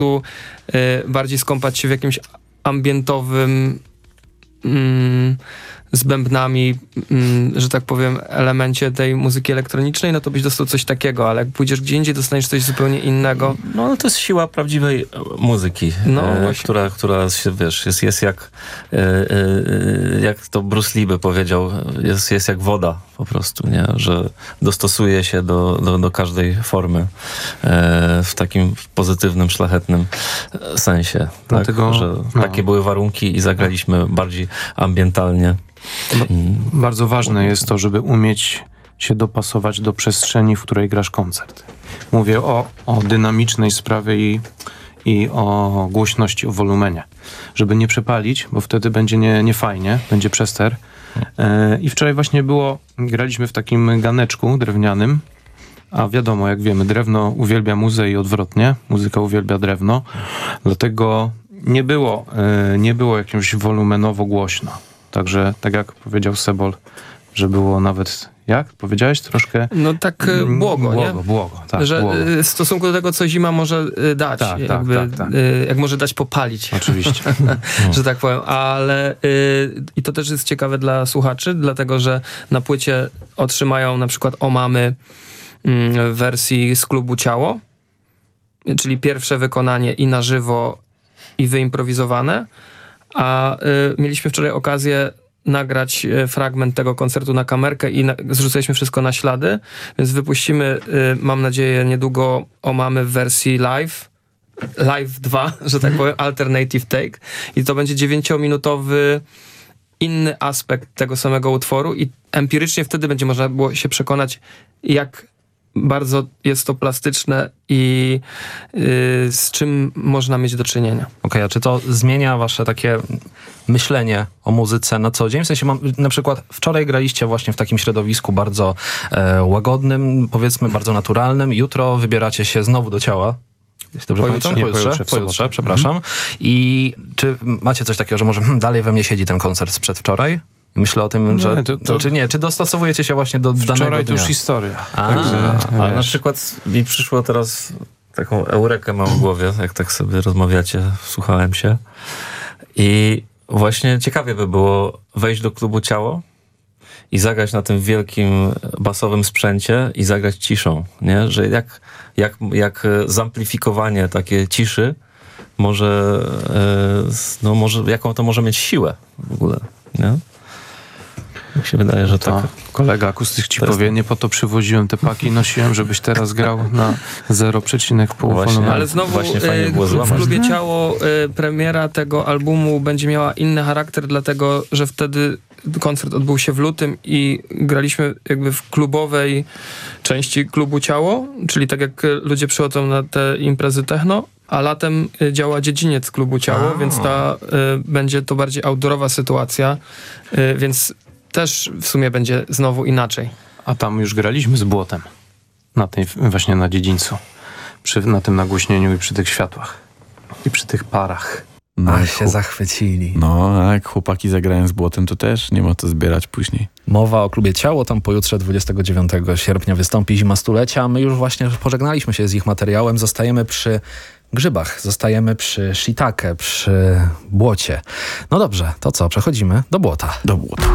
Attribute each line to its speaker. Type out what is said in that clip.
Speaker 1: bardziej skąpać się w jakimś ambientowym z bębnami, że tak powiem, elemencie tej muzyki elektronicznej, no to byś dostał coś takiego, ale jak pójdziesz gdzie indziej, dostaniesz coś zupełnie innego.
Speaker 2: No to jest siła prawdziwej muzyki, która się, wiesz, jest jak to Bruce Lee by powiedział, jest jak woda po prostu, nie? Że dostosuje się do każdej formy w takim pozytywnym, szlachetnym sensie. Dlatego, tak? Że takie były warunki i zagraliśmy bardziej ambientalnie.
Speaker 3: Bardzo ważne jest to, żeby umieć się dopasować do przestrzeni, w której grasz koncert. Mówię o dynamicznej sprawie i o głośności, o wolumenie. Żeby nie przepalić, bo wtedy będzie niefajnie, będzie przester. I wczoraj właśnie graliśmy w takim ganeczku drewnianym, a wiadomo, jak wiemy, drewno uwielbia muzę i odwrotnie. Muzyka uwielbia drewno. Dlatego nie było jakimś wolumenowo głośno. Także, tak jak powiedział Sebol, że było nawet, jak powiedziałeś, troszkę...
Speaker 1: No tak błogo, nie?
Speaker 3: Błogo, tak. Że
Speaker 1: błogo. W stosunku do tego, co zima może dać. Tak. Jak może dać popalić.
Speaker 3: Oczywiście.
Speaker 1: Że tak powiem. Ale i to też jest ciekawe dla słuchaczy, dlatego, że na płycie otrzymają na przykład O Mamy w wersji z klubu Ciało, czyli pierwsze wykonanie i na żywo, i wyimprowizowane. A mieliśmy wczoraj okazję nagrać fragment tego koncertu na kamerkę i zrzuciliśmy wszystko na ślady, więc wypuścimy, mam nadzieję, niedługo O Mamy w wersji live 2, że tak powiem, alternative take, i to będzie 9-minutowy inny aspekt tego samego utworu i empirycznie wtedy będzie można było się przekonać, jak bardzo jest to plastyczne i z czym można mieć do czynienia.
Speaker 4: Okej, a czy to zmienia wasze takie myślenie o muzyce na co dzień? W sensie, na przykład wczoraj graliście właśnie w takim środowisku bardzo łagodnym, powiedzmy bardzo naturalnym. Jutro wybieracie się znowu do Ciała. Dobrze pamiętam? Pojutrze, przepraszam. I czy macie coś takiego, że może dalej we mnie siedzi ten koncert sprzed wczoraj? Myślę o tym, że... Czy dostosowujecie się właśnie do danego
Speaker 3: wczoraj
Speaker 4: dnia?
Speaker 3: to już historia.
Speaker 2: A na przykład mi przyszło teraz taką eurekę mam w głowie, jak tak sobie rozmawiacie, słuchałem się. I właśnie ciekawie by było wejść do klubu Ciało i zagrać na tym wielkim basowym sprzęcie i zagrać ciszą, nie? Że jak zamplifikowanie takie ciszy może jaką to może mieć siłę w ogóle, nie? Mi się wydaje, że tak.
Speaker 3: Kolega akustyk ci powie, nie po to przywoziłem te paki i nosiłem, żebyś teraz grał na 0,5.
Speaker 1: Ale znowu w klubie Ciało premiera tego albumu będzie miała inny charakter, dlatego, że wtedy koncert odbył się w lutym i graliśmy jakby w klubowej części klubu Ciało, czyli tak jak ludzie przychodzą na te imprezy techno, a latem działa dziedziniec klubu Ciało, więc będzie to bardziej outdoorowa sytuacja, więc też w sumie będzie znowu inaczej.
Speaker 3: A tam już graliśmy z Błotem. Właśnie na dziedzińcu. Na tym nagłośnieniu i przy tych światłach. I przy tych parach.
Speaker 4: No, się zachwycili.
Speaker 5: No, a jak chłopaki zagrają z Błotem, to też nie ma co zbierać później.
Speaker 4: Mowa o klubie Ciało, tam pojutrze 29 sierpnia wystąpi Zima Stulecia. My już właśnie pożegnaliśmy się z ich materiałem. Zostajemy przy grzybach, zostajemy przy shiitake, przy błocie. No dobrze, to co? Przechodzimy do błota.